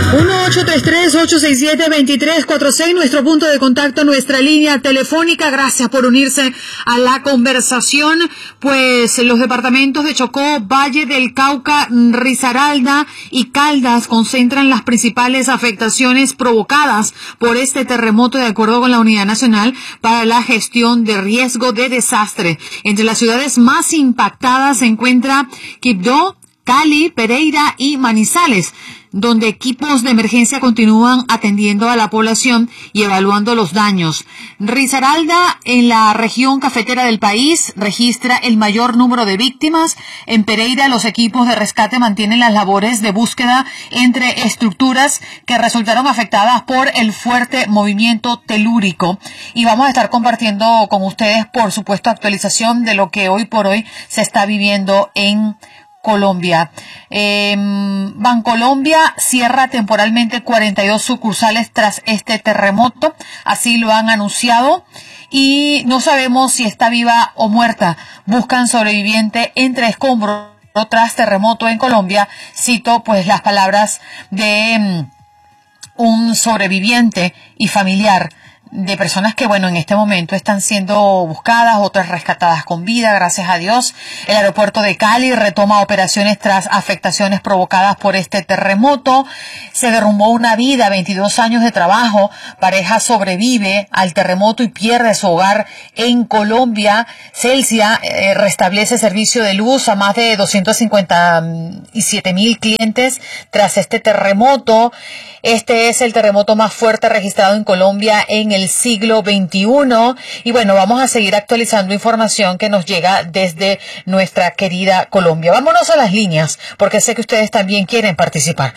1-833-867-2346, nuestro punto de contacto, nuestra línea telefónica. Gracias por unirse a la conversación. Pues los departamentos de Chocó, Valle del Cauca, Risaralda y Caldas concentran las principales afectaciones provocadas por este terremoto, de acuerdo con la Unidad Nacional para la Gestión de Riesgo de Desastre. Entre las ciudades más impactadas se encuentra Quibdó, Cali, Pereira y Manizales, donde equipos de emergencia continúan atendiendo a la población y evaluando los daños. Risaralda, en la región cafetera del país, registra el mayor número de víctimas. En Pereira, los equipos de rescate mantienen las labores de búsqueda entre estructuras que resultaron afectadas por el fuerte movimiento telúrico. Y vamos a estar compartiendo con ustedes, por supuesto, actualización de lo que hoy por hoy se está viviendo en Colombia. Bancolombia cierra temporalmente 42 sucursales tras este terremoto, así lo han anunciado, y no sabemos si está viva o muerta. Buscan sobreviviente entre escombros tras terremoto en Colombia. Cito pues las palabras de un sobreviviente y familiar de personas que, bueno, en este momento están siendo buscadas, otras rescatadas con vida, gracias a Dios. El aeropuerto de Cali retoma operaciones tras afectaciones provocadas por este terremoto. Se derrumbó una vida, 22 años de trabajo. Pareja sobrevive al terremoto y pierde su hogar en Colombia. Celsia restablece servicio de luz a más de 257,000 clientes tras este terremoto. Este es el terremoto más fuerte registrado en Colombia en el siglo XXI. Y bueno, vamos a seguir actualizando información que nos llega desde nuestra querida Colombia. Vámonos a las líneas, porque sé que ustedes también quieren participar.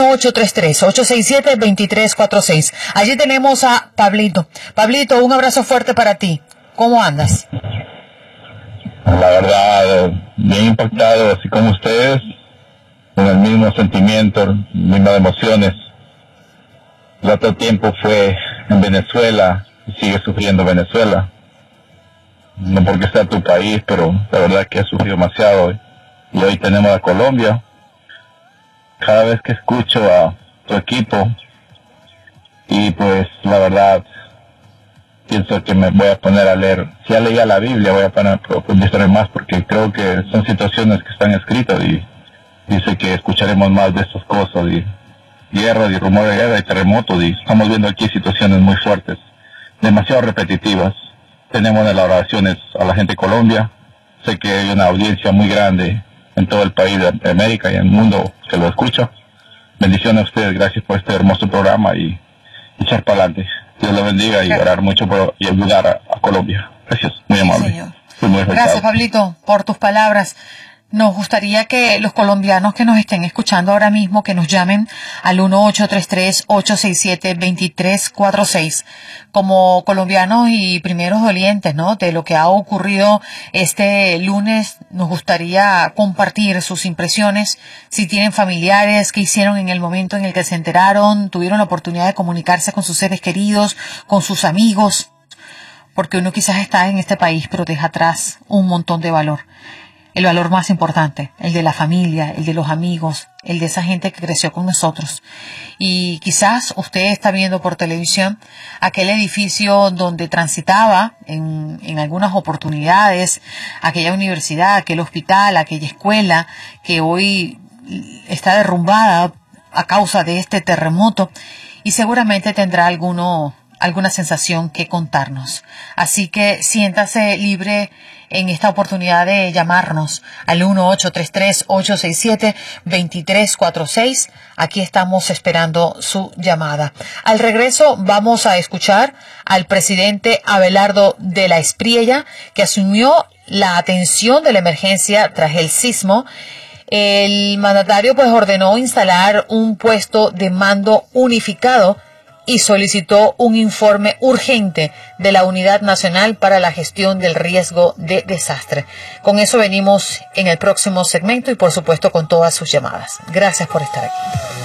1-833-867-2346. Allí tenemos a Pablito. Pablito, un abrazo fuerte para ti. ¿Cómo andas? La verdad, bien impactado, así como ustedes, con el mismo sentimiento, mismas emociones. El otro tiempo fue en Venezuela y sigue sufriendo Venezuela. No porque sea tu país, pero la verdad que ha sufrido demasiado. Y hoy tenemos a Colombia. Cada vez que escucho a tu equipo, y pues la verdad pienso que me voy a poner a leer. Si ya leía la Biblia, voy a poner a profundizar más, porque creo que son situaciones que están escritas y dice que escucharemos más de estas cosas y guerra y rumores de guerra y terremotos, y estamos viendo aquí situaciones muy fuertes, demasiado repetitivas. Tenemos en las oraciones a la gente de Colombia. Sé que hay una audiencia muy grande en todo el país de América y en el mundo que lo escucha. Bendiciones a ustedes, gracias por este hermoso programa y echar para adelante. Dios lo bendiga y orar mucho y ayudar a Colombia. Gracias, muy amable. Sí, muy gracias, Pablito, por tus palabras. Nos gustaría que los colombianos que nos estén escuchando ahora mismo, que nos llamen al 1-833-867-2346 como colombianos y primeros dolientes, ¿no?, de lo que ha ocurrido este lunes. Nos gustaría compartir sus impresiones, si tienen familiares, qué hicieron en el momento en el que se enteraron, tuvieron la oportunidad de comunicarse con sus seres queridos, con sus amigos, porque uno quizás está en este país pero deja atrás un montón de valor. El valor más importante, el de la familia, el de los amigos, el de esa gente que creció con nosotros. Y quizás usted está viendo por televisión aquel edificio donde transitaba en algunas oportunidades, aquella universidad, aquel hospital, aquella escuela que hoy está derrumbada a causa de este terremoto, y seguramente tendrá alguna sensación que contarnos. Así que siéntase libre en esta oportunidad de llamarnos al 1-833-867-2346. Aquí estamos esperando su llamada. Al regreso vamos a escuchar al presidente Abelardo de la Espriella, que asumió la atención de la emergencia tras el sismo. El mandatario pues ordenó instalar un puesto de mando unificado y solicitó un informe urgente de la Unidad Nacional para la Gestión del Riesgo de Desastre. Con eso venimos en el próximo segmento y por supuesto con todas sus llamadas. Gracias por estar aquí.